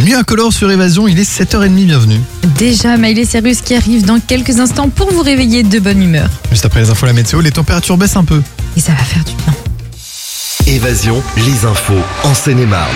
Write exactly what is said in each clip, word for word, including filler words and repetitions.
Nuit incolore sur Évasion, il est sept heures trente, bienvenue. Déjà, Miley Cyrus qui arrive dans quelques instants pour vous réveiller de bonne humeur. Juste après les infos, la météo, les températures baissent un peu. Et ça va faire du bien. Évasion, les infos en Seine-et-Marne.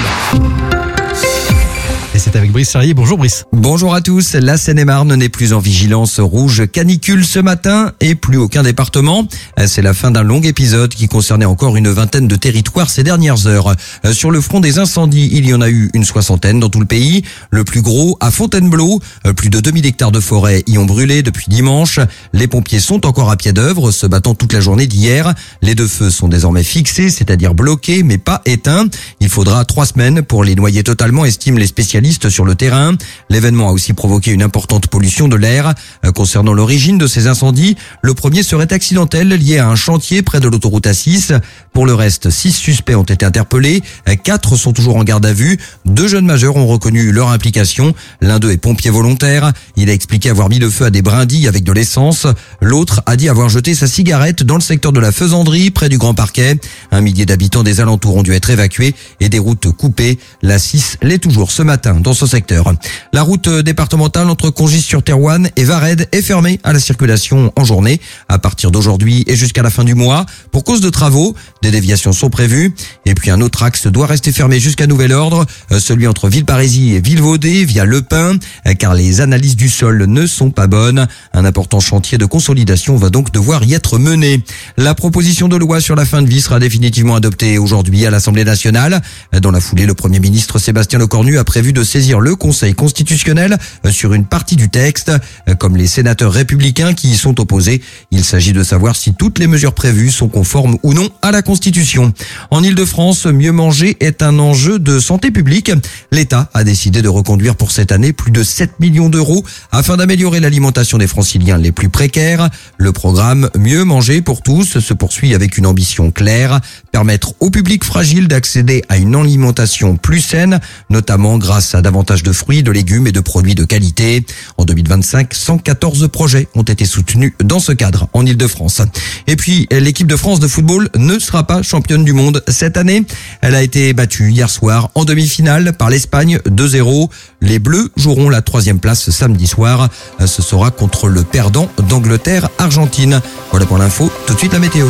Et c'est avec Brice Charrier. Bonjour Brice. Bonjour à tous. La Seine-et-Marne n'est plus en vigilance rouge canicule ce matin et plus aucun département. C'est la fin d'un long épisode qui concernait encore une vingtaine de territoires ces dernières heures. Sur le front des incendies, il y en a eu une soixantaine dans tout le pays. Le plus gros à Fontainebleau. Plus de deux mille hectares de forêt y ont brûlé depuis dimanche. Les pompiers sont encore à pied d'œuvre, se battant toute la journée d'hier. Les deux feux sont désormais fixés, c'est-à-dire bloqués mais pas éteints. Il faudra trois semaines pour les noyer totalement, estiment les spécialistes sur le terrain. L'événement a aussi provoqué une importante pollution de l'air. Concernant l'origine de ces incendies, le premier serait accidentel, lié à un chantier près de l'autoroute A six. Pour le reste, six suspects ont été interpellés. Quatre sont toujours en garde à vue. Deux jeunes majeurs ont reconnu leur implication. L'un d'eux est pompier volontaire. Il a expliqué avoir mis le feu à des brindilles avec de l'essence. L'autre a dit avoir jeté sa cigarette dans le secteur de la Faisanderie, près du Grand Parquet. Un millier d'habitants des alentours ont dû être évacués et des routes coupées. La six l'est toujours ce matin dans ce secteur. La route départementale entre Congis-sur-Thérouanne et Varennes est fermée à la circulation en journée à partir d'aujourd'hui et jusqu'à la fin du mois pour cause de travaux. Des déviations sont prévues. Et puis un autre axe doit rester fermé jusqu'à nouvel ordre, celui entre Villeparisis et Villevaudet via Le Pin, car les analyses du sol ne sont pas bonnes. Un important chantier de consolidation va donc devoir y être mené. La proposition de loi sur la fin de vie sera définitivement adoptée aujourd'hui à l'Assemblée nationale. Dans la foulée, le Premier ministre Sébastien Lecornu a prévu de saisir le Conseil constitutionnel sur une partie du texte. Comme les sénateurs républicains qui y sont opposés, il s'agit de savoir si toutes les mesures prévues sont conformes ou non à la Constitution. En Ile-de-France, mieux manger est un enjeu de santé publique. L'État a décidé de reconduire pour cette année plus de sept millions d'euros afin d'améliorer l'alimentation des franciliens les plus précaires. Le programme Mieux manger pour tous se poursuit avec une ambition claire, permettre au public fragile d'accéder à une alimentation plus saine, notamment grâce à davantage de fruits, de légumes et de produits de qualité. En deux mille vingt-cinq, cent quatorze projets ont été soutenus dans ce cadre en Ile-de-France. Et puis, l'équipe de France de football ne sera pas championne du monde cette année. Elle a été battue hier soir en demi-finale par l'Espagne deux zéro. Les Bleus joueront la troisième place samedi soir. Ce sera contre le perdant d'Angleterre-Argentine. Voilà pour l'info. Tout de suite la météo.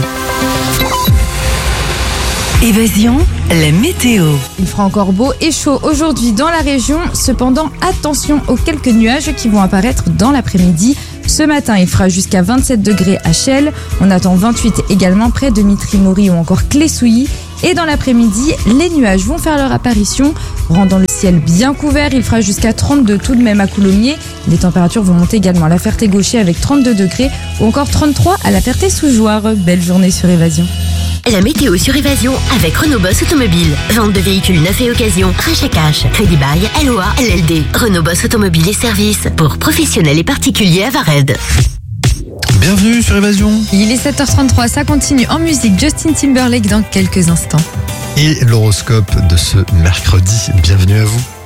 Évasion, la météo. Il fera encore beau et chaud aujourd'hui dans la région. Cependant, attention aux quelques nuages qui vont apparaître dans l'après-midi. Ce matin, il fera jusqu'à vingt-sept degrés à Chelles. On attend vingt-huit également près de Mitry-Mory ou encore Clé-Souilly. Et dans l'après-midi, les nuages vont faire leur apparition, rendant le ciel bien couvert. Il fera jusqu'à trente-deux tout de même à Coulommiers. Les températures vont monter également à la Ferté-Gaucher avec trente-deux degrés ou encore trente-trois à la Ferté-Sous-Jouarre. Belle journée sur Évasion. La météo sur Évasion avec Renault Boss Automobile. Vente de véhicules neufs et occasion, rachat cash, crédit bail, L O A, L L D. Renault Boss Automobile et services pour professionnels et particuliers à Varennes. Bienvenue sur Évasion. Il est sept heures trente-trois, ça continue en musique. Justin Timberlake dans quelques instants. Et l'horoscope de ce mercredi. Bienvenue à vous.